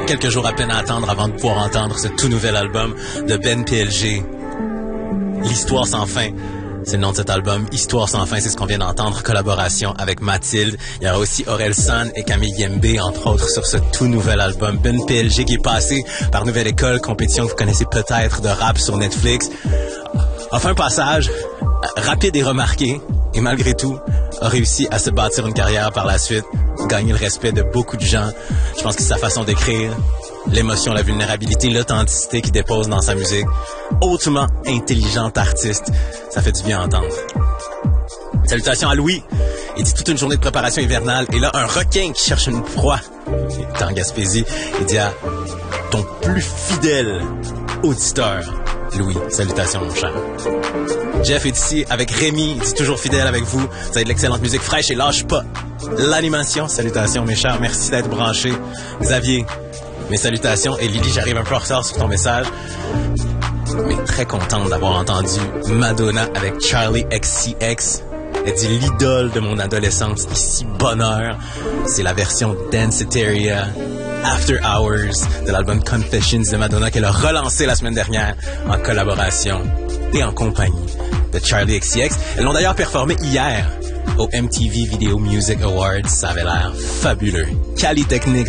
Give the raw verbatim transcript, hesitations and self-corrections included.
quelques jours à peine à attendre avant de pouvoir entendre ce tout nouvel album de Ben P L G. L'Histoire sans fin. C'est le nom de cet album. Histoire sans fin, c'est ce qu'on vient d'entendre. Collaboration avec Mathilde. Il y aura aussi Aurel San et Camille Yembe, entre autres, sur ce tout nouvel album. Ben P L G qui est passé par Nouvelle École, compétition que vous connaissez peut-être de rap sur Netflix. A fait un passage rapide et remarqué. Et malgré tout, a réussi à se bâtir une carrière par la suite. Gagner le respect de beaucoup de gens. Je pense que c'est sa façon d'écrire. L'émotion, la vulnérabilité, l'authenticité qu'il dépose dans sa musique. Hautement intelligent artiste. Ça fait du bien à entendre. Salutations à Louis. Il dit toute une journée de préparation hivernale. Et là, un requin qui cherche une proie. Il est en Gaspésie. Il dit à ton plus fidèle auditeur, Louis. Salutations, mon cher. Jeff est ici avec Rémi. Il dit toujours fidèle avec vous. Vous avez de l'excellente musique fraîche et lâche pas l'animation. Salutations, mes chers. Merci d'être branchés. Xavier, mes salutations. Et Lily, j'arrive un peu en retard sur ton message, mais très contente d'avoir entendu Madonna avec Charlie X C X. Elle dit l'idole de mon adolescence. Ici, bonheur. C'est la version Danceteria After Hours de l'album Confessions de Madonna qu'elle a relancé la semaine dernière en collaboration et en compagnie de Charlie X C X. Elles l'ont d'ailleurs performé hier au M T V Video Music Awards. Ça avait l'air fabuleux. Cali Technics